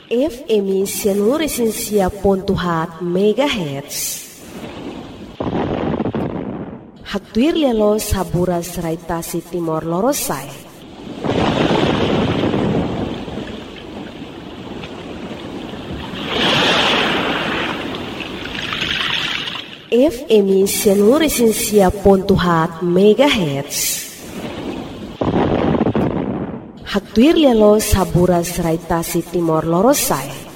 FM Sianuresinsia Pontuhat Megahertz. Haktuir lelo saburas raitasi Timor Lorosai. FM Sianuresinsia Pontuhat Megahertz. Haktuir lelo saburas raitasi Timor Lorosai.